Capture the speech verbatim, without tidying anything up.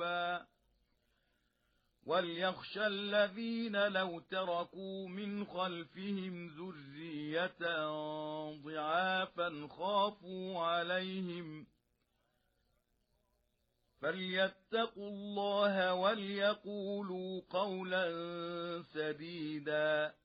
ضعفا وليخشى الذين لو تركوا من خلفهم ذرية ضعافا خافوا عليهم فليتقوا الله وليقولوا قولا سديدا